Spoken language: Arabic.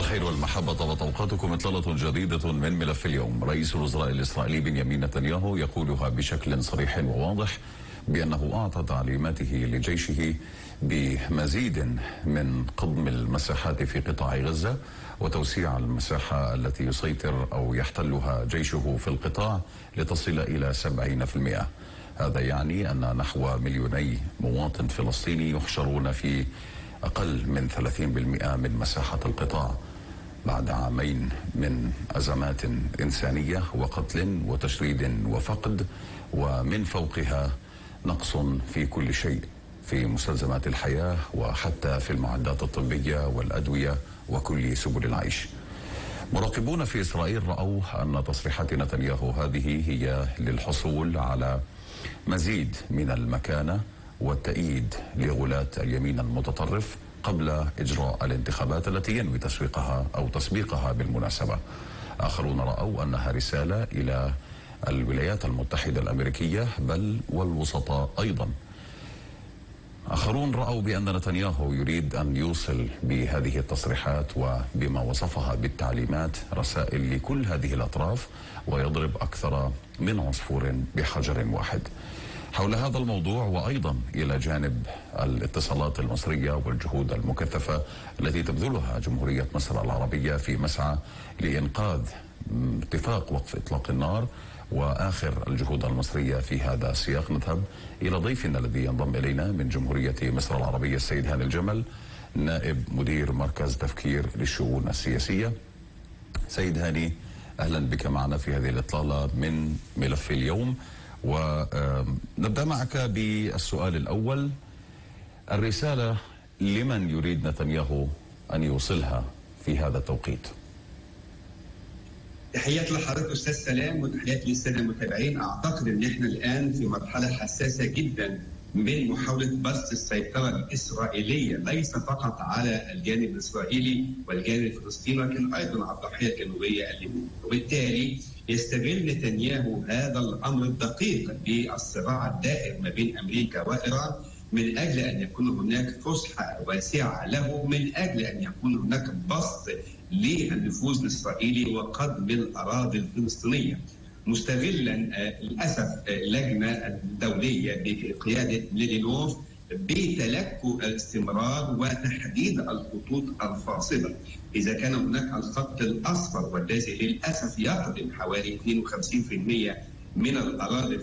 الخير والمحبة طابت أوقاتكم. إطلالة جديدة من ملف اليوم. رئيس الوزراء الإسرائيلي بنيامين نتنياهو يقولها بشكل صريح وواضح بأنه أعطى تعليماته لجيشه بمزيد من قضم المساحات في قطاع غزة وتوسيع المساحة التي يسيطر أو يحتلها جيشه في القطاع لتصل إلى 70%. هذا يعني أن نحو 2,000,000 مواطن فلسطيني يحشرون في أقل من 30% من مساحة القطاع بعد عامين من أزمات إنسانية وقتل وتشريد وفقد، ومن فوقها نقص في كل شيء، في مستلزمات الحياة وحتى في المعدات الطبية والأدوية وكل سبل العيش. مراقبون في إسرائيل رأوا أن تصريحات نتنياهو هذه هي للحصول على مزيد من المكانة والتأييد لغلاة اليمين المتطرف قبل إجراء الانتخابات التي ينوي تسويقها أو تسبيقها بالمناسبة. آخرون رأوا أنها رسالة إلى الولايات المتحدة الأمريكية بل والوسطاء أيضا. آخرون رأوا بأن نتنياهو يريد أن يوصل بهذه التصريحات وبما وصفها بالتعليمات رسائل لكل هذه الأطراف ويضرب أكثر من عصفور بحجر واحد. حول هذا الموضوع وأيضا إلى جانب الاتصالات المصرية والجهود المكثفة التي تبذلها جمهورية مصر العربية في مسعى لإنقاذ اتفاق وقف إطلاق النار وآخر الجهود المصرية في هذا السياق، نذهب إلى ضيفنا الذي ينضم إلينا من جمهورية مصر العربية السيد هاني الجمل، نائب مدير مركز تفكير للشؤون السياسية. سيد هاني، أهلا بك معنا في هذه الإطلالة من ملف اليوم، ونبدأ معك بالسؤال الأول. الرسالة لمن يريد نتنياهو أن يوصلها في هذا التوقيت؟ تحياتي لحضرتك استاذ سلام وتحياتي للساده المتابعين. اعتقد ان احنا الان في مرحله حساسه جدا من محاوله بسط السيطره الاسرائيليه ليس فقط على الجانب الاسرائيلي والجانب الفلسطيني ولكن ايضا على الضاحيه الجنوبيه الليبيه، وبالتالي يستغل نتنياهو هذا الامر الدقيق بالصراع الدائر ما بين امريكا وايران من اجل ان يكون هناك فسحه واسعه له، من اجل ان يكون هناك بسط للنفوذ الاسرائيلي وقضم الاراضي الفلسطينيه، مستغلا للاسف اللجنه الدوليه بقياده ليدينوف بتلكؤ الاستمرار وتحديد الخطوط الفاصله. اذا كان هناك الخط الاصفر والذي للاسف يقضم حوالي 52% من الاراضي